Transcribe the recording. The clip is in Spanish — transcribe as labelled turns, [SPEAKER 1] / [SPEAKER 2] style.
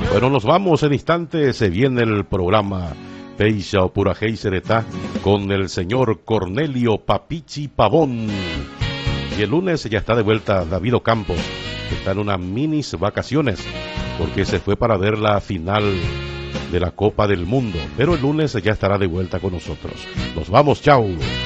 [SPEAKER 1] Bueno, nos vamos en instantes. Se viene el programa Peixa o Pura Sereta con el señor Cornelio Papichi Pavón. Y el lunes ya está de vuelta David Ocampos, que está en unas minis vacaciones porque se fue para ver la final de la Copa del Mundo. Pero el lunes ya estará de vuelta con nosotros. Nos vamos, chao.